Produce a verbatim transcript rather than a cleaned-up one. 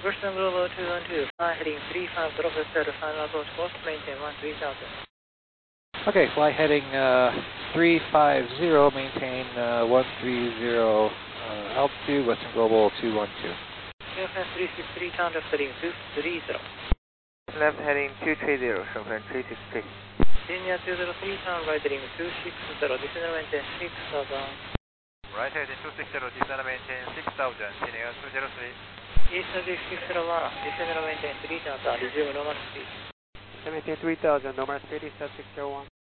Boston Global two one two, fly heading three five, drop the set, final approach course, maintain one three thousand. Okay, fly heading uh, three five zero, maintain uh, one three zero uh, altitude, Western Global two one two. Shenzhen three six three, turn left heading two three zero. Left heading two three zero, Shenzhen three six three. Senior two zero three, turn right heading two six zero, descend maintain six thousand. Right heading two six zero, descend maintain six thousand, senior two zero three. East six zero one, descend maintain three thousand, resume normal speed. Maintain three thousand, normal speed, East six zero one.